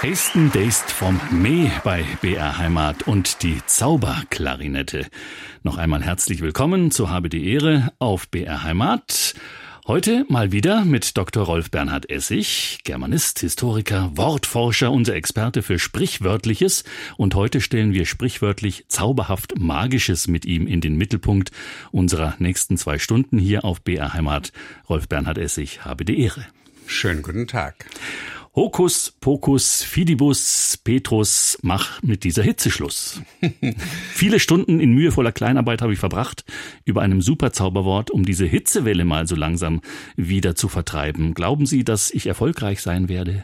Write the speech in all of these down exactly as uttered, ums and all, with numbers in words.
Hasten Deist vom Mee bei B R Heimat und die Zauberklarinette. Noch einmal herzlich willkommen zu Habe die Ehre auf B R Heimat. Heute mal wieder mit Doktor Rolf Bernhard Essig, Germanist, Historiker, Wortforscher, unser Experte für Sprichwörtliches. Und heute stellen wir sprichwörtlich zauberhaft Magisches mit ihm in den Mittelpunkt unserer nächsten zwei Stunden hier auf B R Heimat. Rolf Bernhard Essig, habe die Ehre. Schönen guten Tag. Hokus pokus fidibus Petrus, mach mit dieser Hitze Schluss. Viele Stunden in mühevoller Kleinarbeit habe ich verbracht über einem super Zauberwort, um diese Hitzewelle mal so langsam wieder zu vertreiben. Glauben Sie, dass ich erfolgreich sein werde?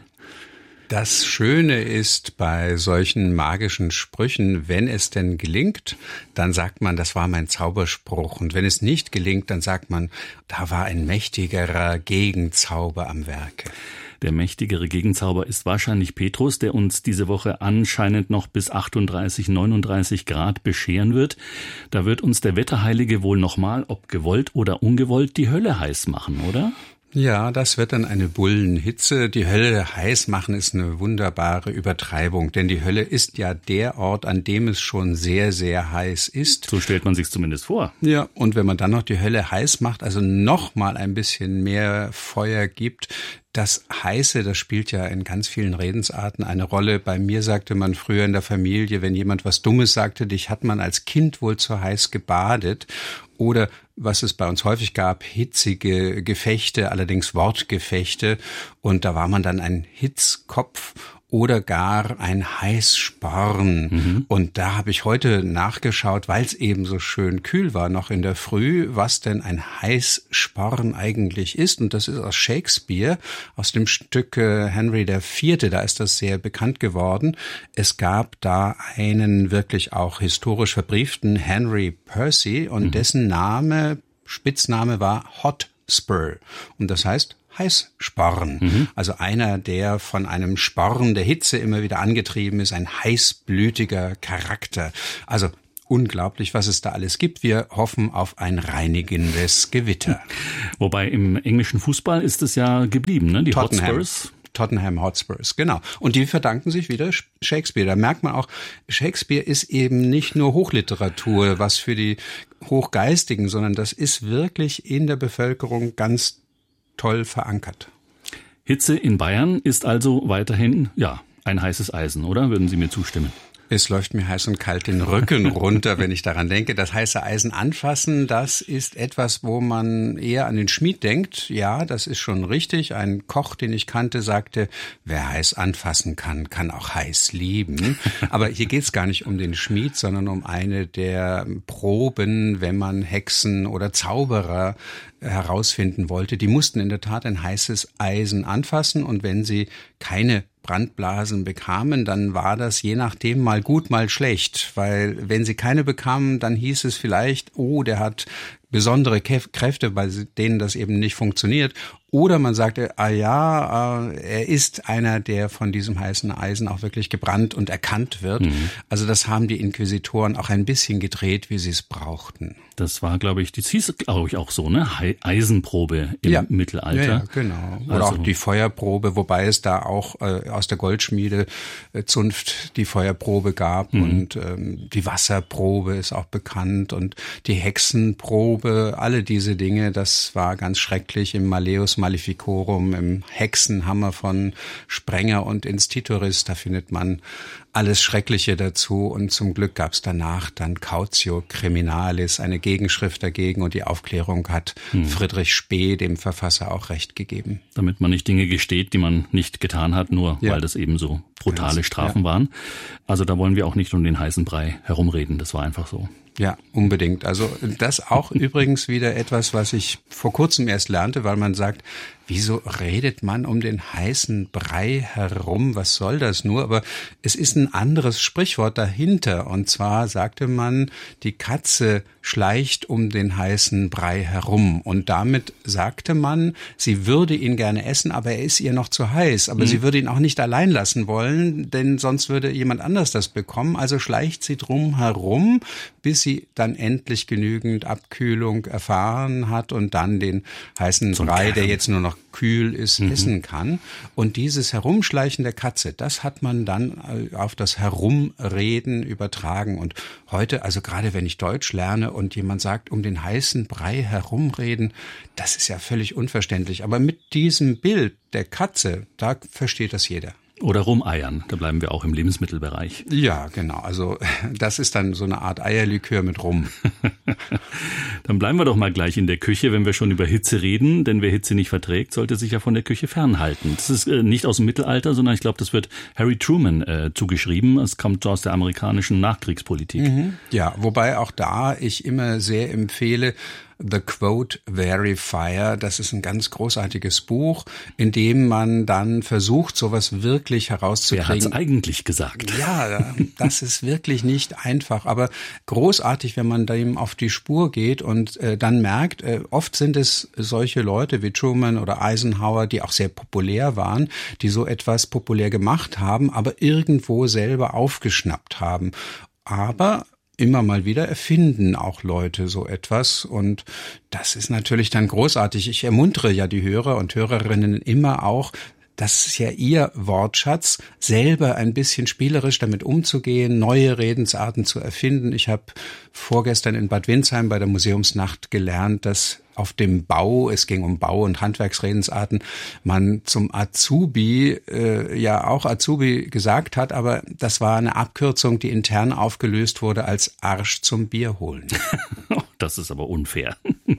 Das Schöne ist bei solchen magischen Sprüchen, wenn es denn gelingt, dann sagt man, das war mein Zauberspruch. Und wenn es nicht gelingt, dann sagt man, da war ein mächtigerer Gegenzauber am Werke. Der mächtigere Gegenzauber ist wahrscheinlich Petrus, der uns diese Woche anscheinend noch bis achtunddreißig, neununddreißig Grad bescheren wird. Da wird uns der Wetterheilige wohl nochmal, ob gewollt oder ungewollt, die Hölle heiß machen, oder? Ja, das wird dann eine Bullenhitze. Die Hölle heiß machen ist eine wunderbare Übertreibung, denn die Hölle ist ja der Ort, an dem es schon sehr, sehr heiß ist. So stellt man sich's zumindest vor. Ja, und wenn man dann noch die Hölle heiß macht, also noch mal ein bisschen mehr Feuer gibt, das Heiße, das spielt ja in ganz vielen Redensarten eine Rolle. Bei mir sagte man früher in der Familie, wenn jemand was Dummes sagte, dich hat man als Kind wohl zu heiß gebadet. Oder was es bei uns häufig gab, hitzige Gefechte, allerdings Wortgefechte. Und da war man dann ein Hitzkopf oder gar ein Heißsporn. Mhm. Und da habe ich heute nachgeschaut, weil es eben so schön kühl war noch in der Früh, was denn ein Heißsporn eigentlich ist. Und das ist aus Shakespeare, aus dem Stück Henry der Vierte. Da ist das sehr bekannt geworden. Es gab da einen wirklich auch historisch verbrieften Henry Percy und mhm. dessen Name, Spitzname war Hotspur. Und das heißt Heißsporn. Mhm. Also einer, der von einem Sporn der Hitze immer wieder angetrieben ist, ein heißblütiger Charakter. Also unglaublich, was es da alles gibt. Wir hoffen auf ein reinigendes Gewitter. Wobei im englischen Fußball ist es ja geblieben, ne? Die Tottenham. Hotspurs. Tottenham Hotspurs, genau. Und die verdanken sich wieder Shakespeare. Da merkt man auch, Shakespeare ist eben nicht nur Hochliteratur, was für die Hochgeistigen, sondern das ist wirklich in der Bevölkerung ganz toll verankert. Hitze in Bayern ist also weiterhin, ja, ein heißes Eisen, oder? Würden Sie mir zustimmen? Es läuft mir heiß und kalt den Rücken runter, wenn ich daran denke. Das heiße Eisen anfassen, das ist etwas, wo man eher an den Schmied denkt. Ja, das ist schon richtig. Ein Koch, den ich kannte, sagte, wer heiß anfassen kann, kann auch heiß lieben. Aber hier geht's gar nicht um den Schmied, sondern um eine der Proben, wenn man Hexen oder Zauberer herausfinden wollte. Die mussten in der Tat ein heißes Eisen anfassen und wenn sie keine Brandblasen bekamen, dann war das je nachdem mal gut, mal schlecht, weil wenn sie keine bekamen, dann hieß es vielleicht, oh, der hat besondere Kräfte, bei denen das eben nicht funktioniert. Oder man sagte, ah ja, äh, er ist einer, der von diesem heißen Eisen auch wirklich gebrannt und erkannt wird. Mhm. Also das haben die Inquisitoren auch ein bisschen gedreht, wie sie es brauchten. Das war, glaube ich, das hieß, glaube ich, auch so, ne? Eisenprobe im ja. Mittelalter. Ja, ja, genau. Oder also auch die Feuerprobe, wobei es da auch äh, aus der Goldschmiede äh, Zunft die Feuerprobe gab mhm. und ähm, die Wasserprobe ist auch bekannt und die Hexenprobe, alle diese Dinge, das war ganz schrecklich im Malleus Maleficorum, im Hexenhammer von Sprenger und Institoris, da findet man alles Schreckliche dazu und zum Glück gab es danach dann Cautio Criminalis, eine Gegenschrift dagegen und die Aufklärung hat hm. Friedrich Spee, dem Verfasser, auch recht gegeben. Damit man nicht Dinge gesteht, die man nicht getan hat, nur ja. weil das eben so brutale Ganz, Strafen ja. waren. Also da wollen wir auch nicht um den heißen Brei herumreden, das war einfach so. Ja, unbedingt. Also das auch übrigens wieder etwas, was ich vor kurzem erst lernte, weil man sagt, wieso redet man um den heißen Brei herum? Was soll das nur? Aber es ist ein anderes Sprichwort dahinter. Und zwar sagte man, die Katze schleicht um den heißen Brei herum. Und damit sagte man, sie würde ihn gerne essen, aber er ist ihr noch zu heiß. Aber mhm. sie würde ihn auch nicht allein lassen wollen, denn sonst würde jemand anders das bekommen. Also schleicht sie drum herum, bis sie dann endlich genügend Abkühlung erfahren hat und dann den heißen Brei, der jetzt nur noch kühl ist, mhm. essen kann. Und dieses Herumschleichen der Katze, das hat man dann auf das Herumreden übertragen. Und heute, also gerade wenn ich Deutsch lerne und jemand sagt, um den heißen Brei herumreden, das ist ja völlig unverständlich. Aber mit diesem Bild der Katze, da versteht das jeder. Oder rumeiern, da bleiben wir auch im Lebensmittelbereich. Ja, genau. Also das ist dann so eine Art Eierlikör mit Rum. Dann bleiben wir doch mal gleich in der Küche, wenn wir schon über Hitze reden. Denn wer Hitze nicht verträgt, sollte sich ja von der Küche fernhalten. Das ist äh, nicht aus dem Mittelalter, sondern ich glaube, das wird Harry Truman äh, zugeschrieben. Es kommt aus der amerikanischen Nachkriegspolitik. Mhm. Ja, wobei auch da ich immer sehr empfehle, The Quote Verifier, das ist ein ganz großartiges Buch, in dem man dann versucht, sowas wirklich herauszukriegen. Wer hat's eigentlich gesagt? Ja, das ist wirklich nicht einfach, aber großartig, wenn man dem auf die Spur geht und äh, dann merkt, äh, oft sind es solche Leute wie Truman oder Eisenhower, die auch sehr populär waren, die so etwas populär gemacht haben, aber irgendwo selber aufgeschnappt haben. Aber immer mal wieder erfinden auch Leute so etwas und das ist natürlich dann großartig. Ich ermuntere ja die Hörer und Hörerinnen immer auch, das ist ja ihr Wortschatz, selber ein bisschen spielerisch damit umzugehen, neue Redensarten zu erfinden. Ich habe vorgestern in Bad Windsheim bei der Museumsnacht gelernt, dass auf dem Bau, es ging um Bau- und Handwerksredensarten, man zum Azubi äh, ja auch Azubi gesagt hat, aber das war eine Abkürzung, die intern aufgelöst wurde als Arsch zum Bier holen. Das ist aber unfair.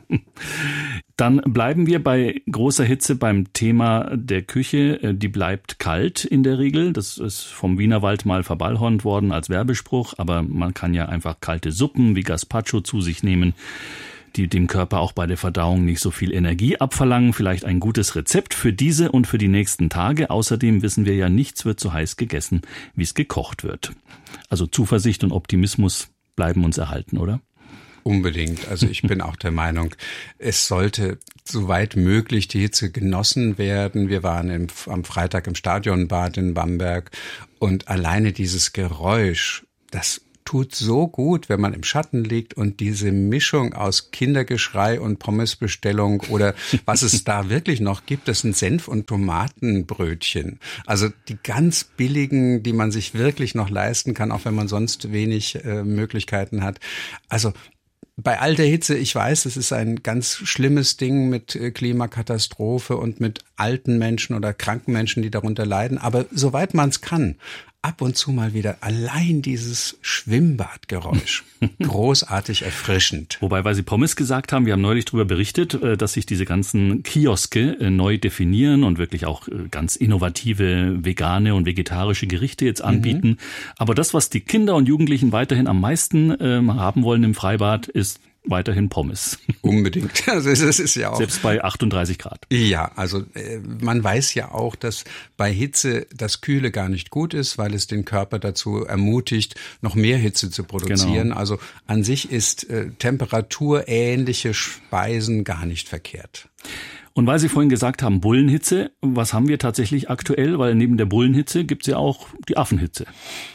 Dann bleiben wir bei großer Hitze beim Thema der Küche. Die bleibt kalt in der Regel. Das ist vom Wienerwald mal verballhornt worden als Werbespruch, aber man kann ja einfach kalte Suppen wie Gazpacho zu sich nehmen, die dem Körper auch bei der Verdauung nicht so viel Energie abverlangen. Vielleicht ein gutes Rezept für diese und für die nächsten Tage. Außerdem wissen wir ja, nichts wird so heiß gegessen, wie es gekocht wird. Also Zuversicht und Optimismus bleiben uns erhalten, oder? Unbedingt. Also ich bin auch der Meinung, es sollte soweit möglich die Hitze genossen werden. Wir waren im, am Freitag im Stadionbad in Bamberg und alleine dieses Geräusch, das tut so gut, wenn man im Schatten liegt und diese Mischung aus Kindergeschrei und Pommesbestellung oder was es da wirklich noch gibt, das sind Senf- und Tomatenbrötchen. Also die ganz billigen, die man sich wirklich noch leisten kann, auch wenn man sonst wenig äh, Möglichkeiten hat. Also bei all der Hitze, ich weiß, es ist ein ganz schlimmes Ding mit Klimakatastrophe und mit alten Menschen oder kranken Menschen, die darunter leiden. Aber soweit man es kann, ab und zu mal wieder allein dieses Schwimmbadgeräusch. Großartig erfrischend. Wobei, weil Sie Pommes gesagt haben, wir haben neulich darüber berichtet, dass sich diese ganzen Kioske neu definieren und wirklich auch ganz innovative vegane und vegetarische Gerichte jetzt anbieten. Mhm. Aber das, was die Kinder und Jugendlichen weiterhin am meisten ähm, haben wollen im Freibad, ist weiterhin Pommes. Unbedingt. Also es ist ja auch selbst bei achtunddreißig Grad. Ja, also äh, man weiß ja auch, dass bei Hitze das Kühle gar nicht gut ist, weil es den Körper dazu ermutigt, noch mehr Hitze zu produzieren. Genau. Also an sich ist äh, temperaturähnliche Speisen gar nicht verkehrt. Und weil Sie vorhin gesagt haben, Bullenhitze, was haben wir tatsächlich aktuell? Weil neben der Bullenhitze gibt's ja auch die Affenhitze.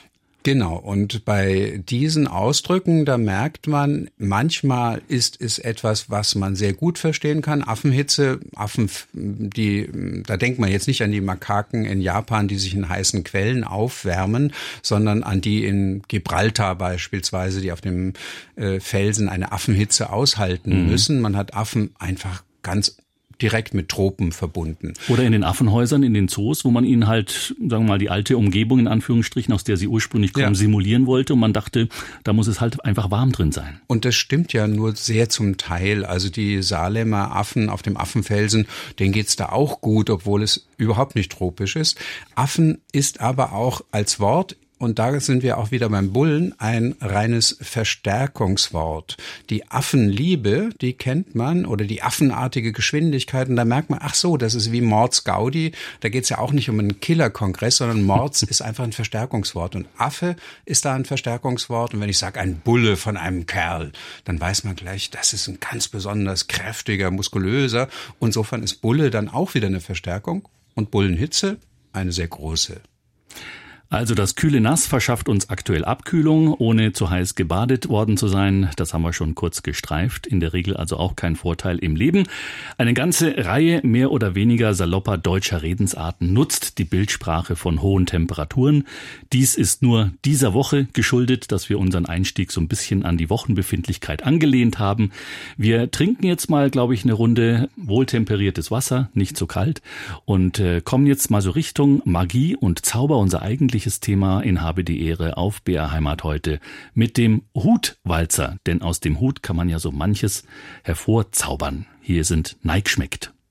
Genau, und bei diesen Ausdrücken, da merkt man, manchmal ist es etwas, was man sehr gut verstehen kann. Affenhitze, Affen, die, da denkt man jetzt nicht an die Makaken in Japan, die sich in heißen Quellen aufwärmen, sondern an die in Gibraltar beispielsweise, die auf dem äh, Felsen eine Affenhitze aushalten mhm. müssen. Man hat Affen einfach ganz direkt mit Tropen verbunden. Oder in den Affenhäusern, in den Zoos, wo man ihnen halt, sagen wir mal, die alte Umgebung in Anführungsstrichen, aus der sie ursprünglich kommen, ja. simulieren wollte. Und man dachte, da muss es halt einfach warm drin sein. Und das stimmt ja nur sehr zum Teil. Also die Salemer Affen auf dem Affenfelsen, denen geht's da auch gut, obwohl es überhaupt nicht tropisch ist. Affen ist aber auch als Wort, und da sind wir auch wieder beim Bullen, ein reines Verstärkungswort. Die Affenliebe, die kennt man, oder die affenartige Geschwindigkeit, und da merkt man, ach so, das ist wie Mords Gaudi, da geht's ja auch nicht um einen Killerkongress, sondern Mords ist einfach ein Verstärkungswort und Affe ist da ein Verstärkungswort, und wenn ich sage ein Bulle von einem Kerl, dann weiß man gleich, das ist ein ganz besonders kräftiger, muskulöser, und insofern ist Bulle dann auch wieder eine Verstärkung und Bullenhitze eine sehr große. Also das kühle Nass verschafft uns aktuell Abkühlung, ohne zu heiß gebadet worden zu sein. Das haben wir schon kurz gestreift. In der Regel also auch kein Vorteil im Leben. Eine ganze Reihe mehr oder weniger salopper deutscher Redensarten nutzt die Bildsprache von hohen Temperaturen. Dies ist nur dieser Woche geschuldet, dass wir unseren Einstieg so ein bisschen an die Wochenbefindlichkeit angelehnt haben. Wir trinken jetzt mal, glaube ich, eine Runde wohltemperiertes Wasser, nicht zu kalt, und äh, kommen jetzt mal so Richtung Magie und Zauber, unser eigentliches Thema in Habe die Ehre auf B R Heimat heute mit dem Hutwalzer. Denn aus dem Hut kann man ja so manches hervorzaubern. Hier sind Neigschmeckt.